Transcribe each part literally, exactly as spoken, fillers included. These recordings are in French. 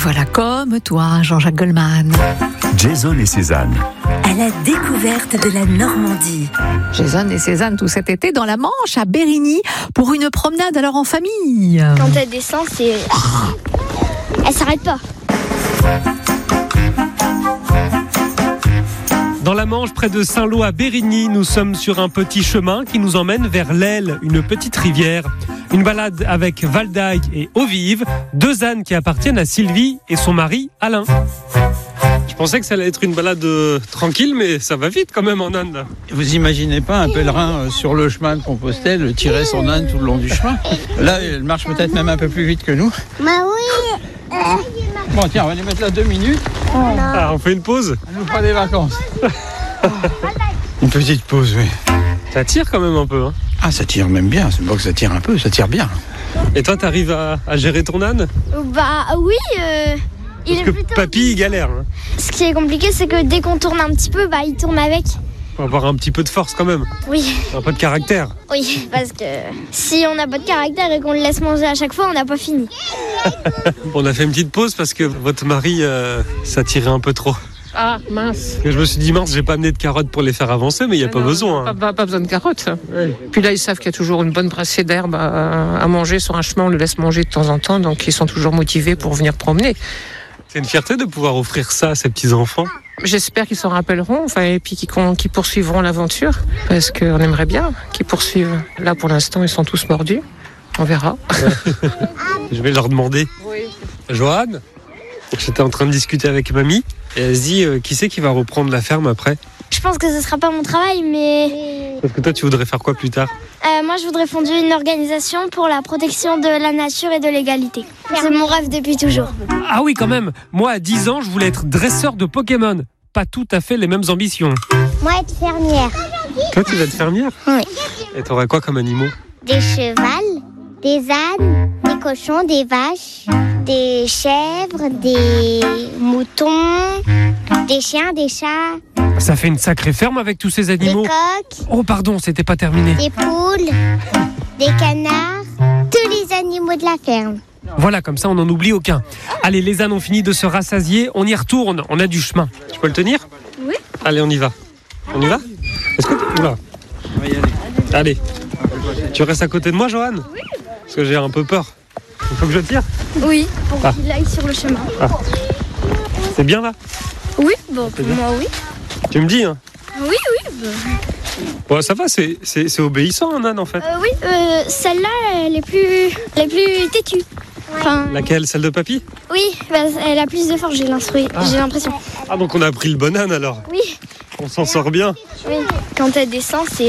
voilà, comme toi, Jean-Jacques Goldman. Jason et Cézanne. À la découverte de la Normandie. Jason et Cézanne tout cet été dans la Manche, à Bérigny, pour une promenade alors en famille. Quand elle descend, c'est... Elle s'arrête pas. Dans la Manche, près de Saint-Lô à Bérigny, nous sommes sur un petit chemin qui nous emmène vers l'Aile, une petite rivière. Une balade avec Valdaï et Eau-Vive, deux ânes qui appartiennent à Sylvie et son mari Alain. Je pensais que ça allait être une balade euh, tranquille, mais ça va vite quand même en âne. Là. Vous imaginez pas un pèlerin euh, sur le chemin de Compostelle tirer son âne tout le long du chemin? Là, elle marche peut-être même un peu plus vite que nous. Bah oui. Bon, tiens, on va les mettre là deux minutes. Ah, on fait une pause? On nous fera des vacances. Une petite pause, oui. Ça tire quand même un peu. Hein. Ah, ça tire même bien. C'est pas que ça tire un peu, ça tire bien. Et toi, t'arrives à, à gérer ton âne? Bah oui, euh, il Parce est que plutôt... papy, il galère. Hein. Ce qui est compliqué, c'est que dès qu'on tourne un petit peu, bah il tourne avec. Faut avoir un petit peu de force quand même. Oui, Un peu de caractère. oui, parce que si on n'a pas de caractère et qu'on le laisse manger à chaque fois, on n'a pas fini. On a fait une petite pause parce que votre mari, euh, ça tirait un peu trop. Ah, mince. Et je me suis dit, mince, j'ai pas amené de carottes pour les faire avancer, mais il n'y a pas Non, besoin. Pas, Hein. pas- pas besoin de carottes. Ouais. Puis là, ils savent qu'il y a toujours une bonne brassée d'herbe à, à manger sur un chemin. On le laisse manger de temps en temps, donc ils sont toujours motivés pour venir promener. C'est une fierté de pouvoir offrir ça à ses petits-enfants. J'espère qu'ils s'en rappelleront, enfin, et puis qu'ils, con- qu'ils poursuivront l'aventure, parce qu'on aimerait bien qu'ils poursuivent. Là, pour l'instant, ils sont tous mordus. On verra. Je vais leur demander. Oui. Joanne, j'étais en train de discuter avec mamie, et elle se dit, euh, qui c'est qui va reprendre la ferme après? Je pense que ce sera pas mon travail, mais Parce que toi, tu voudrais faire quoi plus tard? euh, moi je voudrais fonder une organisation pour la protection de la nature et de l'égalité. C'est mon rêve depuis toujours. Ah oui, quand même. Moi, à dix ans, je voulais être dresseur de Pokémon. Pas tout à fait les mêmes ambitions. Moi être fermière. Toi, tu vas être fermière? Oui. Et t'aurais quoi comme animaux? Des chevals, des ânes, des cochons, des vaches, des chèvres, des moutons, des chiens, des chats, Ça fait une sacrée ferme avec tous ces des animaux. coqs, Oh, pardon, c'était pas terminé. des poules, des canards, tous les animaux de la ferme. Voilà, comme ça, on n'en oublie aucun. Allez, les ânes ont fini de se rassasier. On y retourne. On a du chemin. Tu peux le tenir? Oui. Allez, on y va. On y va? Est-ce que tu... Oula. On va y aller. Allez. Tu restes à côté de moi, Joanne? Oui. Parce que j'ai un peu peur. Il faut que je tire? Oui, pour Ah. qu'il aille sur le chemin. C'est bien là? Oui, bon, pour moi oui. Tu me dis, hein? Oui, oui. bah. Bon, ça va, c'est, c'est, c'est obéissant, un âne, en fait. Euh, oui, euh, celle-là, elle est plus, elle est plus têtue. Enfin, Laquelle? Celle de papy? oui, bah, elle a plus de force, j'ai l'instru- Ah. j'ai l'impression. Ah, donc on a pris le bon âne, alors. Oui, On s'en sort bien. oui. Quand elle descend, c'est...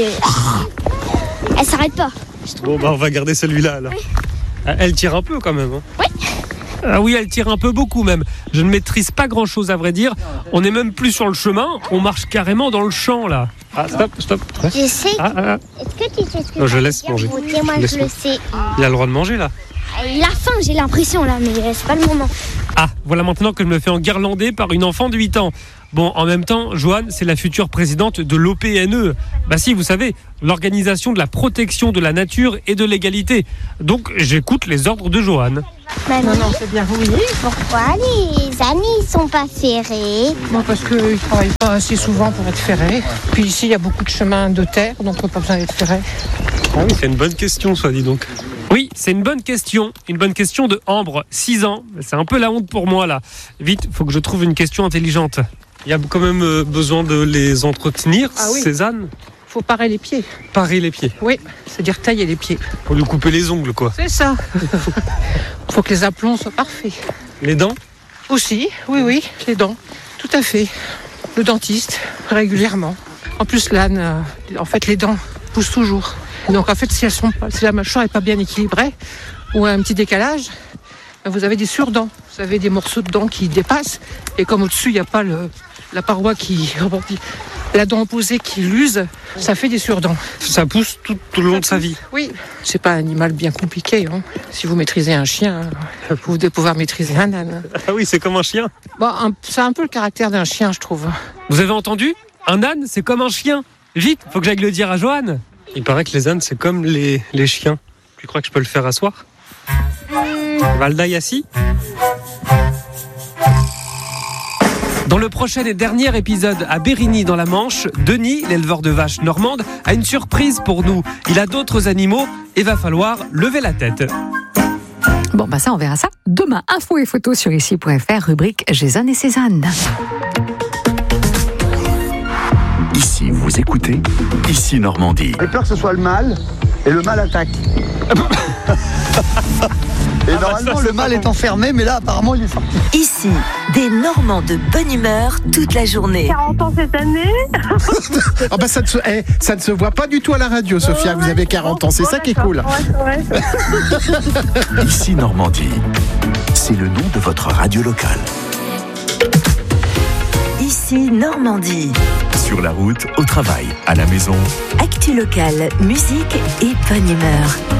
Elle s'arrête pas. Bon, bah, on va garder celui-là, alors. Ah, elle tire un peu, quand même. Hein. Oui. Ah oui, elle tire un peu beaucoup, même. Je ne maîtrise pas grand-chose, à vrai dire. On n'est même plus sur le chemin. On marche carrément dans le champ, là. Ah, stop, stop. Je sais. Ah, ah, ah. Est-ce que tu sais ce que Non, je ça laisse veut dire, manger. brouter? Moi, je Laisse-moi. le sais. Il a le droit de manger, là. Il a faim, j'ai l'impression, là, mais c'est pas le moment. Ah, voilà maintenant que je me fais enguirlander par une enfant de huit ans. Bon, en même temps, Joanne, c'est la future présidente de l'O P N E. Bah si, vous savez, l'Organisation de la protection de la nature et de l'égalité. Donc, j'écoute les ordres de Joanne. Maman, Non, non, c'est bien. Oui. pourquoi les ânes, ils sont pas ferrés? Bon, parce qu'ils ne travaillent pas assez souvent pour être ferrés. Puis ici, il y a beaucoup de chemins de terre, donc pas besoin d'être ferré. Ah oui, c'est une bonne question, soit dit donc. Oui, c'est une bonne question. Une bonne question de Ambre, six ans. C'est un peu la honte pour moi, là. Vite, faut que je trouve une question intelligente. Il y a quand même euh, besoin de les entretenir, Ah oui. ces ânes. Faut parer les pieds. Parer les pieds. Oui, c'est-à-dire tailler les pieds. Faut lui couper les ongles, quoi. C'est ça. Faut que les aplombs soient parfaits. Les dents. Aussi, oui, oui, les dents. Tout à fait. Le dentiste, régulièrement. En plus, l'âne, euh, en fait, les dents poussent toujours. Donc, en fait, si, elles sont pas, si la mâchoire n'est pas bien équilibrée ou un petit décalage, ben, vous avez des surdents. Vous avez des morceaux de dents qui dépassent. Et comme au-dessus, il n'y a pas le, la paroi qui... comment on dit, la dent opposée qui l'use, ça fait des surdents. Ça pousse tout, tout le long de sa vie. Oui, c'est pas un animal bien compliqué. Hein. Si vous maîtrisez un chien, vous devez pouvoir maîtriser un âne. Ah oui, c'est comme un chien. Bon, un, c'est un peu le caractère d'un chien, je trouve. Vous avez entendu? Un âne, c'est comme un chien. Vite, faut que j'aille le dire à Joanne. Il paraît que les ânes, c'est comme les, les chiens. Tu crois que je peux le faire asseoir? Valdaï assis? Dans le prochain et dernier épisode à Bérigny dans la Manche, Denis, l'éleveur de vaches normande, a une surprise pour nous. Il a d'autres animaux et va falloir lever la tête. Bon, bah ça, on verra ça demain. Infos et photos sur ici point f r, rubrique Jason et Cézanne. Ici, vous écoutez Ici Normandie. J'ai peur que ce soit le mâle, et le mâle attaque. Et Ah normalement, bah ça, le mâle est enfermé, mais là, apparemment, il est sorti. Ici, des Normands de bonne humeur toute la journée. quarante ans cette année. Ah bah ça, ne se, eh, ça ne se voit pas du tout à la radio, Sophia, que vous avez quarante ans. C'est Bon, ça qui est d'accord. cool. Ouais, ouais. Ici Normandie. C'est le nom de votre radio locale. Ici, Normandie. Sur la route, au travail, à la maison. Actu locale, musique et bonne humeur.